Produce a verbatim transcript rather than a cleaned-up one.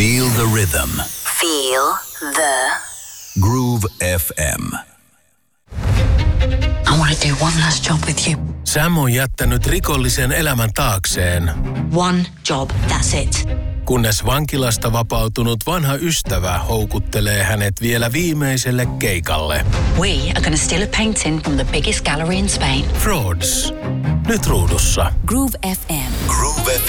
Feel the rhythm. Feel the Groove F M. I want to do one last job with you. Sam on jättänyt rikollisen elämän taakseen. One job, that's it. Kunnes vankilasta vapautunut vanha ystävä houkuttelee hänet vielä viimeiselle keikalle. We are going to steal a painting from the biggest gallery in Spain. Frauds. Nyt ruudussa. Groove F M.